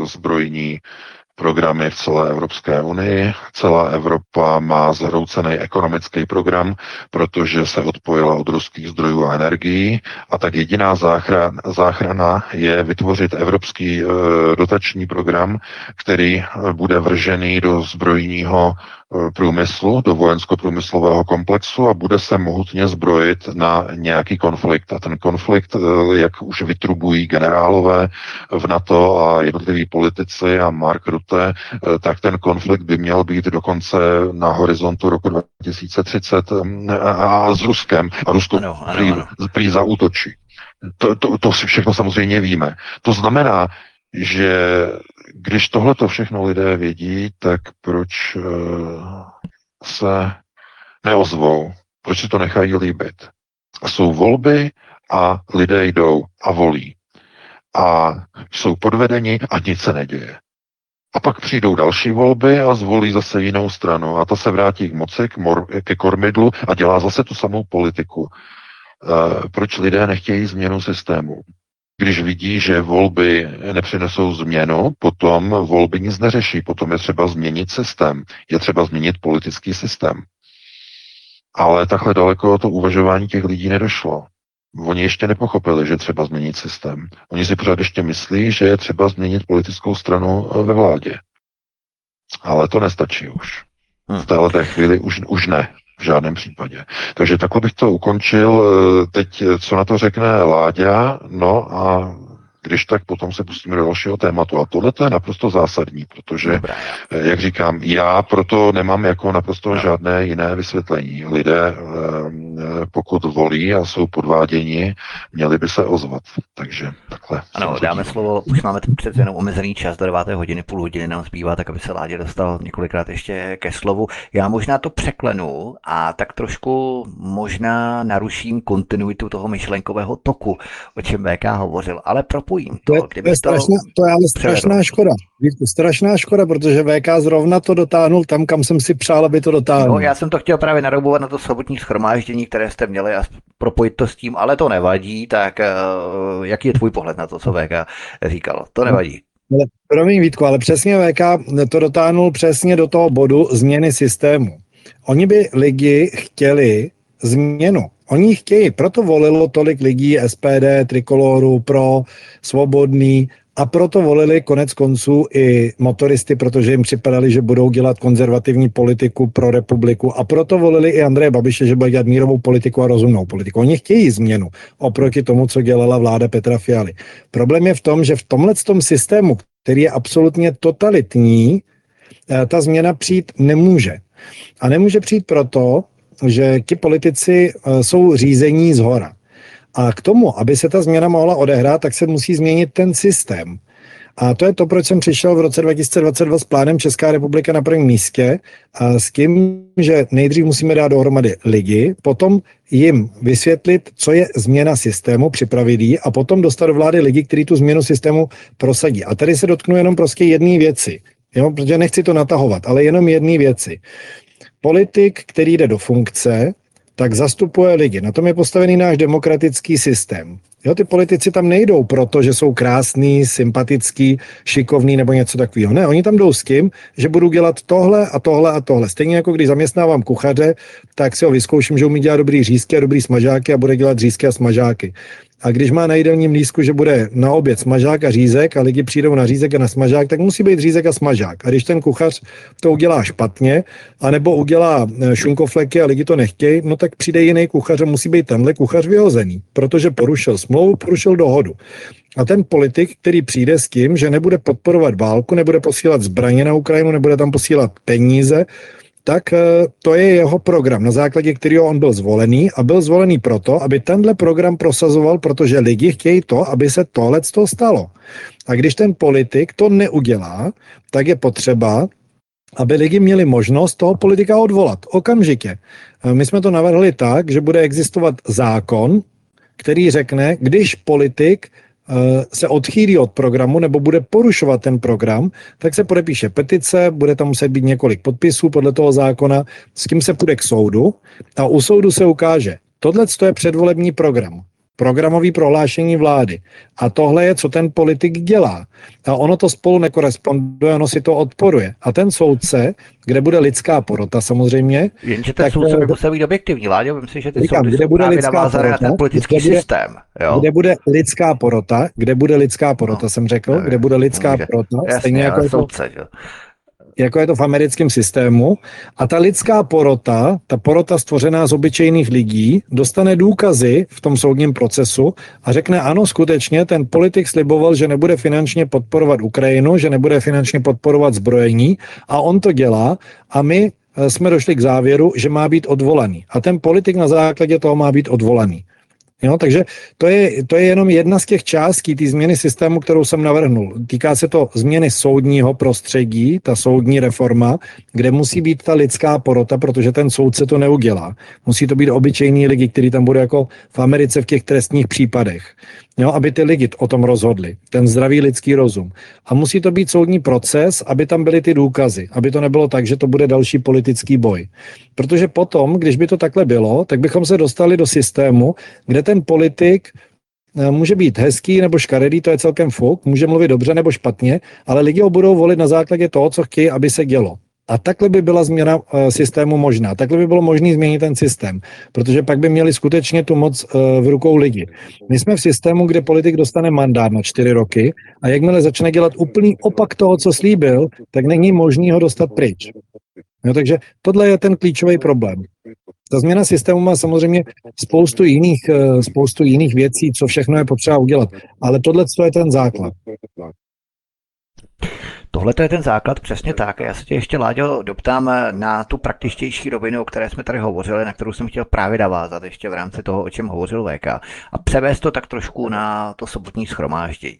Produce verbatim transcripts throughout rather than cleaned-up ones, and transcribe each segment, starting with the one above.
zbrojní programy v celé Evropské unii. Celá Evropa má zhroucený ekonomický program, protože se odpojila od ruských zdrojů a energií a tak jediná záchrana, záchrana je vytvořit evropský e, dotační program, který bude vržený do zbrojního průmyslu, do vojensko-průmyslového komplexu a bude se mohutně zbrojit na nějaký konflikt. A ten konflikt, jak už vytrubují generálové v NATO a jednotliví politici a Mark Rutte, tak ten konflikt by měl být dokonce na horizontu roku dva tisíce třicet a s Ruskem. A Rusko ano, ano, prý, ano. prý zaútočí. To, to, to si všechno samozřejmě víme. To znamená, že když tohleto všechno lidé vědí, tak proč uh, se neozvou? Proč si to nechají líbit? A jsou volby a lidé jdou a volí. A jsou podvedeni a nic se neděje. A pak přijdou další volby a zvolí zase jinou stranu. A ta se vrátí k moci, k mor- ke kormidlu a dělá zase tu samou politiku. Uh, proč lidé nechtějí změnu systému? Když vidí, že volby nepřinesou změnu, potom volby nic neřeší, potom je třeba změnit systém, je třeba změnit politický systém. Ale takhle daleko to uvažování těch lidí nedošlo. Oni ještě nepochopili, že třeba změnit systém. Oni si pořád ještě myslí, že je třeba změnit politickou stranu ve vládě. Ale to nestačí už. V této chvíli už, už ne. V žádném případě. Takže takhle bych to ukončil. Teď, co na to řekne Láďa, no a když tak potom se pustíme do dalšího tématu. A tohle to je naprosto zásadní, protože, Dobrá. jak říkám, já proto nemám jako naprosto no. žádné jiné vysvětlení. Lidé, pokud volí a jsou podváděni, měli by se ozvat. Takže takhle. Ano, dáme slovo, už máme přece jenom omezený čas, do deváté hodiny, půl hodiny nám zbývá, tak aby se Láďa dostal několikrát ještě ke slovu. Já možná to překlenu a tak trošku možná naruším kontinuitu toho myšlenkového toku, o čem V K hovořil, ale pro Pojím to, to, je, to, je strašná, to je ale strašná škoda. Strašná škoda, protože V K zrovna to dotáhnul tam, kam jsem si přál, aby to dotáhnul. No, já jsem to chtěl právě naroubovat na to sobotní shromáždění, které jste měli a propojit to s tím, ale to nevadí, tak uh, jaký je tvůj pohled na to, co V K říkal? To nevadí. Ale, promiň Vítku, ale přesně V K to dotáhnul přesně do toho bodu změny systému. Oni by lidi chtěli změnu. Oni chtějí, proto volilo tolik lidí S P D, Trikoloru, Pro, Svobodný a proto volili konec konců i motoristy, protože jim připadali, že budou dělat konzervativní politiku pro republiku a proto volili i Andreje Babiše, že bude dělat mírovou politiku a rozumnou politiku. Oni chtějí změnu oproti tomu, co dělala vláda Petra Fialy. Problém je v tom, že v tomhletom systému, který je absolutně totalitní, ta změna přijít nemůže. A nemůže přijít proto, že ti politici jsou řízení zhora. A k tomu, aby se ta změna mohla odehrát, tak se musí změnit ten systém. A to je to, proč jsem přišel v roce dva tisíce dvacet dva s plánem Česká republika na prvním místě a s tím, že nejdřív musíme dát dohromady lidi, potom jim vysvětlit, co je změna systému, připravit ji a potom dostat do vlády lidi, kteří tu změnu systému prosadí. A tady se dotknu jenom prostě jedné věci, jo? Protože nechci to natahovat, ale jenom jedné věci. Politik, který jde do funkce, tak zastupuje lidi. Na tom je postavený náš demokratický systém. Jo, ty politici tam nejdou proto, že jsou krásný, sympatický, šikovný nebo něco takového. Ne, oni tam jdou s tím, že budu dělat tohle a tohle a tohle. Stejně jako když zaměstnávám kuchaře, tak si ho vyzkouším, že umí dělat dobrý řízky a dobrý smažáky a bude dělat řízky a smažáky. A když má na jídelním lístku, že bude na oběd smažák a řízek a lidi přijdou na řízek a na smažák, tak musí být řízek a smažák. A když ten kuchař to udělá špatně, anebo udělá šunkofleky a lidi to nechtějí, no tak přijde jiný kuchař a musí být tenhle kuchař vyhozený, protože porušil smlouvu, porušil dohodu. A ten politik, který přijde s tím, že nebude podporovat válku, nebude posílat zbraně na Ukrajinu, nebude tam posílat peníze, tak to je jeho program, na základě kterého on byl zvolený a byl zvolený proto, aby tenhle program prosazoval, protože lidi chtějí to, aby se tohle stalo. A když ten politik to neudělá, tak je potřeba, aby lidi měli možnost toho politika odvolat okamžitě. My jsme to navrhli tak, že bude existovat zákon, který řekne, když politik se odchýlí od programu nebo bude porušovat ten program, tak se podepíše petice, bude tam muset být několik podpisů podle toho zákona, s tím se půjde k soudu a u soudu se ukáže, tohle je předvolební program. programové prohlášení vlády. A tohle je, co ten politik dělá. A ono to spolu nekoresponduje, ono si to odporuje. A ten soudce, kde bude lidská porota samozřejmě. Jenže ten soudce by musel být objektivní, Láďo, myslím si, že ty říkám, soudy kde jsou bude právě navázané na ten politický kde bude, systém. Jo? Kde bude lidská porota, kde bude lidská porota, no, jsem řekl, nevím, kde bude lidská nevím, porota, jasně, stejně jako je to, soudce, jo. jako je to v americkém systému. A ta lidská porota, ta porota stvořená z obyčejných lidí, dostane důkazy v tom soudním procesu a řekne ano, skutečně ten politik sliboval, že nebude finančně podporovat Ukrajinu, že nebude finančně podporovat zbrojení a on to dělá a my jsme došli k závěru, že má být odvolaný. A ten politik na základě toho má být odvolaný. Jo, takže to je, to je jenom jedna z těch částí té změny systému, kterou jsem navrhnul. Týká se to změny soudního prostředí, ta soudní reforma, kde musí být ta lidská porota, protože ten soudce to neudělá. Musí to být obyčejní lidi, kteří tam budou jako v Americe v těch trestních případech. Jo, aby ty lidi o tom rozhodli. Ten zdravý lidský rozum. A musí to být soudní proces, aby tam byly ty důkazy. Aby to nebylo tak, že to bude další politický boj. Protože potom, když by to takhle bylo, tak bychom se dostali do systému, kde ten politik může být hezký nebo škaredý, to je celkem fuk, může mluvit dobře nebo špatně, ale lidi ho budou volit na základě toho, co chtějí, aby se dělo. A takhle by byla změna uh, systému možná. Takhle by bylo možné změnit ten systém, protože pak by měli skutečně tu moc uh, v rukou lidi. My jsme v systému, kde politik dostane mandát na čtyři roky a jakmile začne dělat úplný opak toho, co slíbil, tak není možný ho dostat pryč. No, takže tohle je ten klíčový problém. Ta změna systému má samozřejmě spoustu jiných, uh, spoustu jiných věcí, co všechno je potřeba udělat, ale tohle je ten základ. Tohle je ten základ, přesně tak. Já se tě ještě, Láďo, doptám na tu praktičtější rovinu, o které jsme tady hovořili, na kterou jsem chtěl právě navázat ještě v rámci toho, o čem hovořil V K. A převést to tak trošku na to sobotní shromáždění.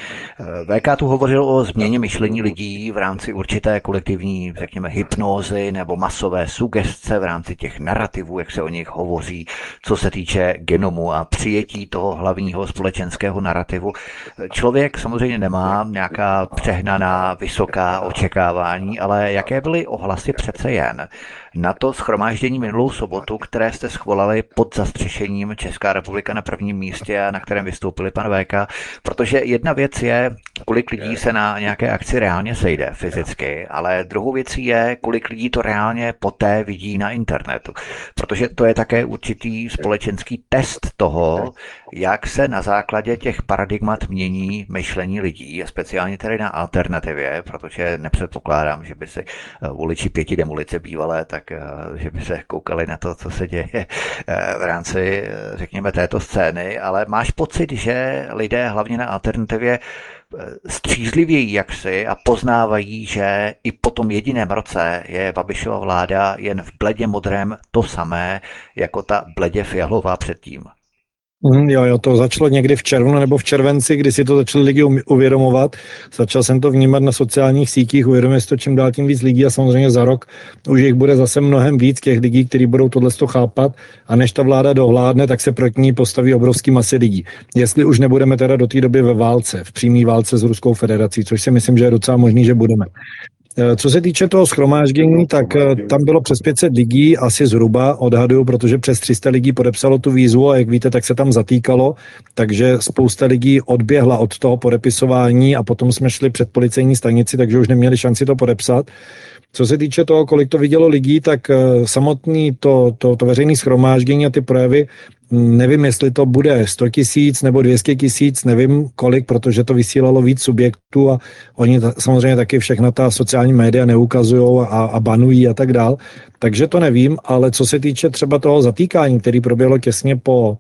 V K tu hovořil o změně myšlení lidí v rámci určité kolektivní, řekněme, hypnózy nebo masové sugestce v rámci těch narrativů, jak se o nich hovoří, co se týče genomu a přijetí toho hlavního společenského narrativu. Člověk samozřejmě nemá nějaká přehnaná vysoká očekávání, ale jaké byly ohlasy přece jen na to shromáždění minulou sobotu, které jste schvolali pod zastřešením Česká republika na prvním místě a na kterém vystoupili pan V K, protože jedna věc je, kolik lidí se na nějaké akci reálně sejde fyzicky, ale druhou věcí je, kolik lidí to reálně poté vidí na internetu, protože to je také určitý společenský test toho, jak se na základě těch paradigmat mění myšlení lidí, speciálně tedy na alternativě, protože nepředpokládám, že by si voliči pěti demolice bývalé, tak že by se koukali na to, co se děje v rámci, řekněme, této scény, ale máš pocit, že lidé hlavně na alternativě střízlivěji jaksi a poznávají, že i po tom jediném roce je Babišova vláda jen v bledě modrém to samé, jako ta bledě fialová předtím? Mm, jo, jo, to začalo někdy v červnu nebo v červenci, kdy si to začali lidi uvědomovat. Začal jsem to vnímat na sociálních sítích, uvědomuje si to čím dál tím víc lidí a samozřejmě za rok už jich bude zase mnohem víc těch lidí, kteří budou tohle chápat a než ta vláda dohládne, tak se proti ní postaví obrovský masy lidí. Jestli už nebudeme teda do té doby ve válce, v přímé válce s Ruskou federací, což si myslím, že je docela možný, že budeme. Co se týče toho shromáždění, tak tam bylo přes pět set lidí, asi zhruba odhaduju, protože přes tři sta lidí podepsalo tu výzvu a jak víte, tak se tam zatýkalo, takže spousta lidí odběhla od toho podepisování a potom jsme šli před policejní stanici, takže už neměli šanci to podepsat. Co se týče toho, kolik to vidělo lidí, tak samotný to, to, to veřejné shromáždění a ty projevy, nevím, jestli to bude sto tisíc nebo dvě stě tisíc, nevím kolik, protože to vysílalo víc subjektů a oni ta, samozřejmě taky všechna ta sociální média neukazují a, a banují a tak dál. Takže to nevím, ale co se týče třeba toho zatýkání, který proběhlo těsně po,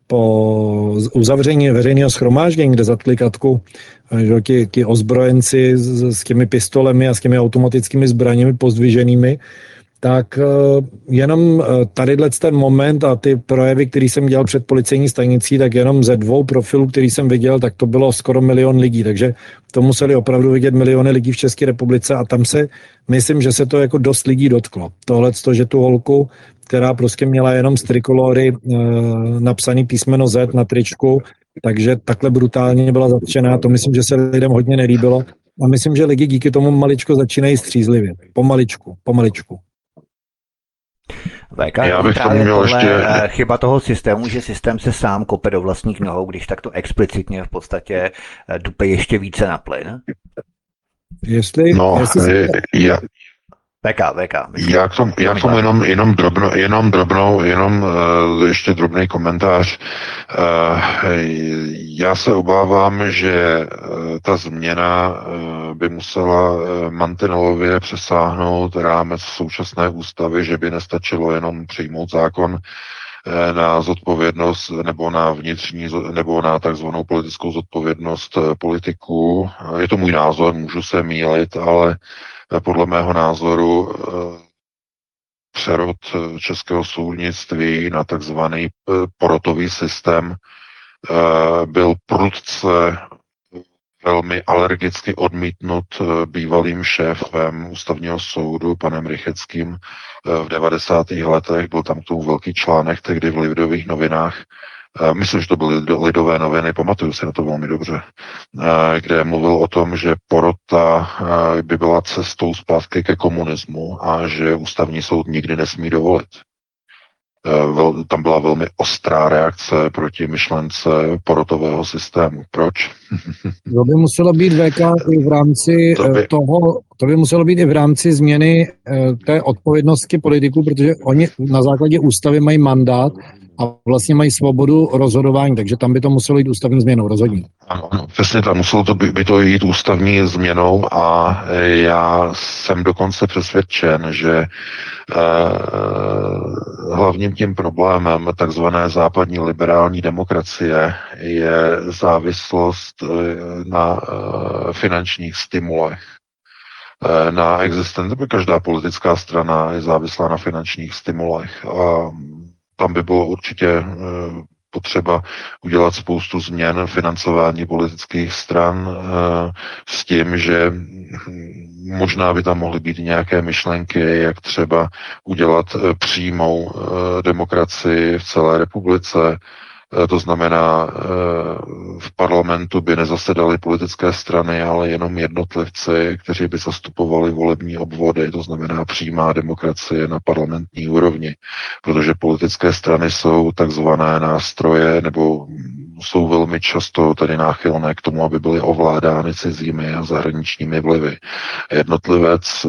po uzavření veřejného shromáždění, kde zatkli Katku že, ti, ti ozbrojenci s, s těmi pistolemi a s těmi automatickými zbraněmi pozdviženými, tak jenom tadyhle ten moment a ty projevy, který jsem dělal před policejní stanicí, tak jenom ze dvou profilů, který jsem viděl, tak to bylo skoro milion lidí, takže to museli opravdu vidět miliony lidí v České republice a tam se, myslím, že se to jako dost lidí dotklo. Tohle, že tu holku, která prostě měla jenom z trikolory e, napsaný písmeno Z na tričku, takže takhle brutálně byla zatčená, to myslím, že se lidem hodně nelíbilo a myslím, že lidi díky tomu maličko začínají střízlivět. Pomaličku, pomaličku. V K, Já není bych tomu právě měl tohle ještě... eh, chyba toho systému, že systém se sám kope do vlastních nohou, když takto explicitně v podstatě eh, dupe ještě více na plyn? Jestli, No, jestli si to, já, V K, V K, myslím. Já k tomu, já k Promiň, tomu Vašku. jenom, jenom, drobno, jenom drobnou, jenom uh, ještě drobný komentář. Uh, já se obávám, že uh, ta změna uh, by musela uh, mantinelově přesáhnout rámec současné ústavy, že by nestačilo jenom přijmout zákon uh, na zodpovědnost nebo na vnitřní nebo na takzvanou politickou zodpovědnost uh, politiků. Je to můj názor, můžu se mýlit, ale podle mého názoru přerod českého soudnictví na takzvaný porotový systém byl prudce velmi alergicky odmítnut bývalým šéfem ústavního soudu, panem Rycheckým, v devadesátých letech. Byl tam k tomu velký článek tehdy v Lidových novinách. Myslím, že to byly Lidové noviny, pamatuju si na to velmi dobře, kde mluvil o tom, že porota by byla cestou zpátky ke komunismu a že ústavní soud nikdy nesmí dovolit. Tam byla velmi ostrá reakce proti myšlence porotového systému. Proč? to by muselo být V K i v rámci To by- toho, to by muselo být i v rámci změny eh, té odpovědnosti politiků, protože oni na základě ústavy mají mandát a vlastně mají svobodu rozhodování, takže tam by to muselo jít ústavní změnou, rozhodně. Ano, ano, přesně tak, muselo to by, by to jít ústavní změnou a já jsem dokonce přesvědčen, že eh, hlavním tím problémem takzvané západní liberální demokracie je závislost eh, na eh, finančních stimulech. Eh, na existenci, každá politická strana je závislá na finančních stimulech a tam by bylo určitě eh, potřeba udělat spoustu změn financování politických stran e, s tím, že možná by tam mohly být nějaké myšlenky, jak třeba udělat e, přímou e, demokracii v celé republice. E, to znamená, e, v parlamentu by nezasedaly politické strany, ale jenom jednotlivci, kteří by zastupovali volební obvody, to znamená přímá demokracie na parlamentní úrovni, protože politické strany jsou takzvané nástroje nebo jsou velmi často tady náchylné k tomu, aby byly ovládány cizími a zahraničními vlivy. Jednotlivec e,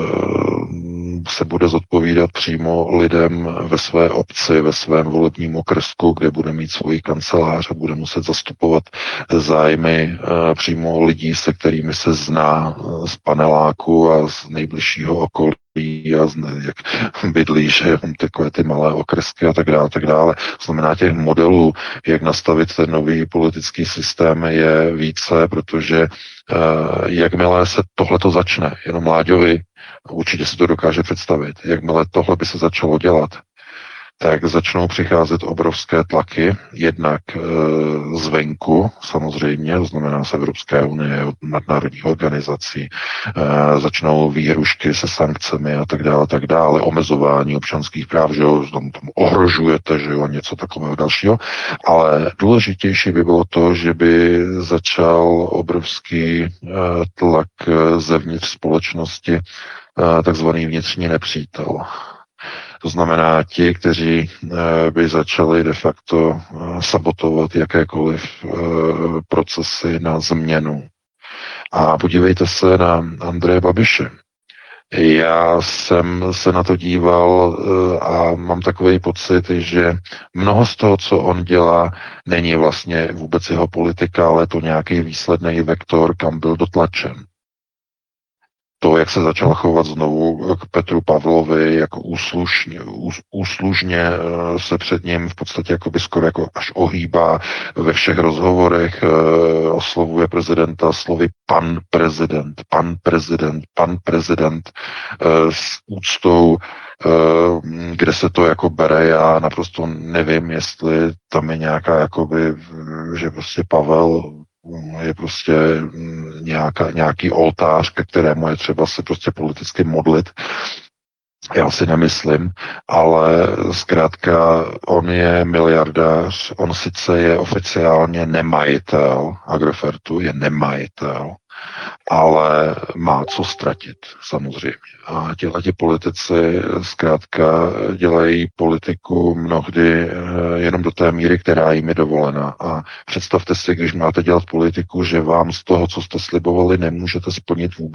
se bude zodpovídat přímo lidem ve své obci, ve svém volebním okrsku, kde bude mít svůj kancelář a bude muset zastupovat zájmy e, přímo lidí, se kterými se zná z paneláku a z nejbližšího okolí a z, jak bydlí, že takové ty malé okresky a tak dále, tak dále. To znamená, těch modelů, jak nastavit ten nový politický systém, je více, protože uh, jakmile se tohleto začne, jenom Láďovi určitě si to dokáže představit, jakmile tohle by se začalo dělat, tak začnou přicházet obrovské tlaky, jednak e, zvenku samozřejmě, to znamená z Evropské unie, od nadnárodních organizací, e, začnou výhrušky se sankcemi a tak dále, tak dále, omezování občanských práv, že jo, tam, tam ohrožujete, že jo, něco takového dalšího, ale důležitější by bylo to, že by začal obrovský e, tlak zevnitř společnosti, e, takzvaný vnitřní nepřítel. To znamená ti, kteří by začali de facto sabotovat jakékoliv procesy na změnu. A podívejte se na Andreje Babiše. Já jsem se na to díval a mám takový pocit, že mnoho z toho, co on dělá, není vlastně vůbec jeho politika, ale to nějaký výsledný vektor, kam byl dotlačen. To, jak se začal chovat znovu k Petru Pavlovi, jako úslužně, úslužně se před ním v podstatě jako by skoro jako až ohýbá ve všech rozhovorech, oslovuje prezidenta slovy pan prezident, pan prezident, pan prezident s úctou, kde se to jako bere, já naprosto nevím, jestli tam je nějaká jakoby, že prostě Pavel je prostě nějaká, nějaký oltář, ke kterému je třeba se prostě politicky modlit. Já si nemyslím, ale zkrátka on je miliardář, on sice je oficiálně nemajitel Agrofertu, je nemajitel, ale má co ztratit samozřejmě. A těhleti politici zkrátka dělají politiku mnohdy jenom do té míry, která jim je dovolena. A představte si, když máte dělat politiku, že vám z toho, co jste slibovali, nemůžete splnit vůbec